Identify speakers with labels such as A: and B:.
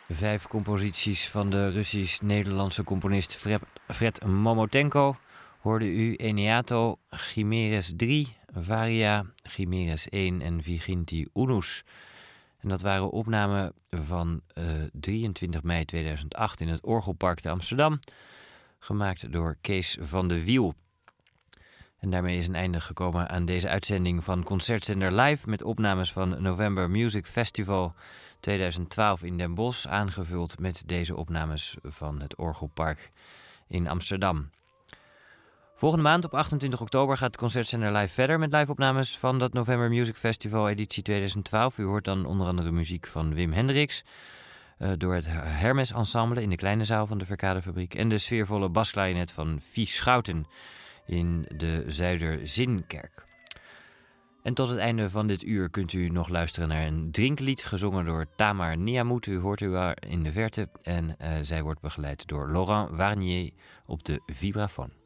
A: 5 composities van de Russisch-Nederlandse componist Fred Momotenko hoorde u: Eneato, Chimeres 3, Varia, Chimeres 1 en Viginti Unus. En dat waren opnamen van 23 mei 2008 in het Orgelpark te Amsterdam, gemaakt door Kees van de Wiel. En daarmee is een einde gekomen aan deze uitzending van Concertzender Live met opnames van November Music Festival 2012 in Den Bosch, aangevuld met deze opnames van het Orgelpark in Amsterdam. Volgende maand op 28 oktober gaat Concertzender Live verder met live-opnames van dat November Music Festival editie 2012. U hoort dan onder andere muziek van Wim Hendricks door het Hermes Ensemble in de kleine zaal van de Verkadefabriek en de sfeervolle basklarinet van Vies Schouten in de Zuiderzinkerk. En tot het einde van dit uur kunt u nog luisteren naar een drinklied gezongen door Tamar Niamout. U hoort u haar in de verte en zij wordt begeleid door Laurent Warnier op de vibrafoon.